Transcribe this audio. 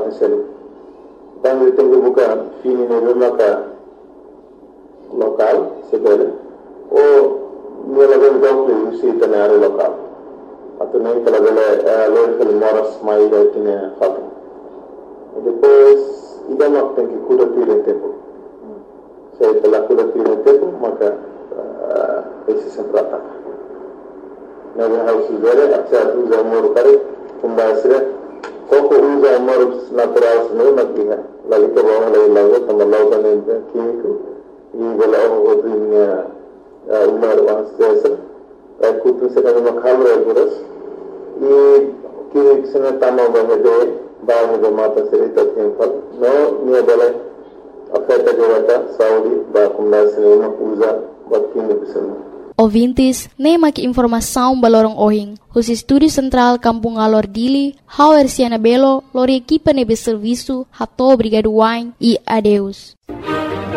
selu. Tangi tengu buka fini ne maka lokal segala. O nilagan dokle usi tanare lokal. Atau naik kalau boleh local moras mai datine fatu. Depois ida mak tenki kuda tire tempo. Saya telah kuda tire tempo maka isi semprata. Nabi harus beri aksa uza umur kari kumbasire. Koko uza umur natural sendiri makinya. Lagi ke bawah lagi tambah lautan yang kimiko. Ini bola orang ini umar wansdesa. Kutu sekarang makhluk beras. Ini kimik seni tambah banyak bahwa mata cerita tempat. No ni boleh afeta jawata Saudi bahwa seni makuza buat kimik seni. Ouvintes, nem aqui informação balorong ohing. Os estúdios central Kampung Alor Dili, Hauer Siana Belo, lori equipa nebe serviço, hato obrigado wine e adeus.